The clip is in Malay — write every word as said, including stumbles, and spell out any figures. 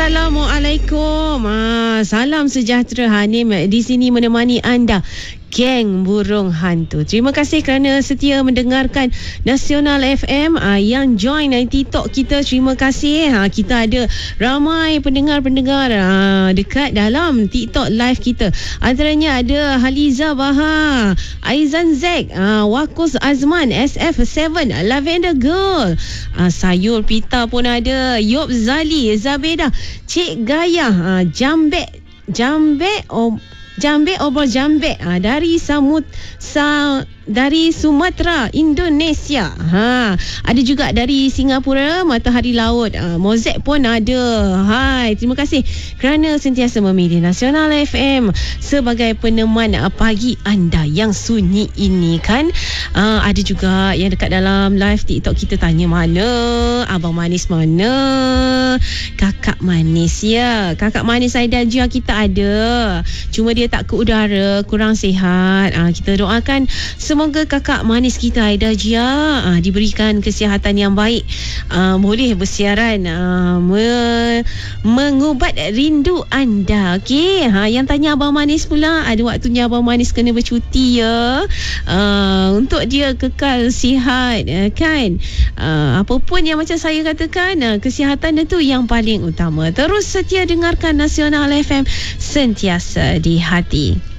Assalamualaikum. Ah, salam sejahtera. Hanim di sini menemani anda, geng burung hantu. Terima kasih kerana setia mendengarkan Nasional F M, ah, yang join ah, TikTok kita. Terima kasih. Ah, kita ada ramai pendengar-pendengar ah, dekat dalam TikTok live kita. Antaranya ada Haliza Baha, Aizan Zek, ah, Wakus Azman, S F tujuh, Lavender Girl, ah, Sayur Pita pun ada, Yop Zali, Zabeda, Cik Gaya, ah, Jambek Jambek oh, Jambek Obrol Jambek ah, dari Samut sa, dari Sumatera, Indonesia. Ha, ada juga dari Singapura, Matahari Laut. Ah, Mozek pun ada. Hai, terima kasih kerana sentiasa memilih Nasional F M sebagai peneman ah, pagi anda yang sunyi ini kan. Ah, ada juga yang dekat dalam live TikTok kita tanya mana abang manis, mana kakak manis. Ya, kakak manis Aida Jia kita ada. Cuma dia tak ke udara, kurang sihat. Ah, kita doakan semoga kakak manis kita Aida Jia ah, diberikan kesihatan yang baik, ah, boleh bersiaran, ah, me, mengubat rindu anda. Okey, ha, yang tanya abang manis pula, ada waktunya abang manis kena bercuti ya, ah, untuk dia kekal sihat, ah, kan. Ah, apa pun yang macam saya katakan, ah, kesihatan itu yang paling utama. Terus setia dengarkan Nasional F M, sentiasa di hati.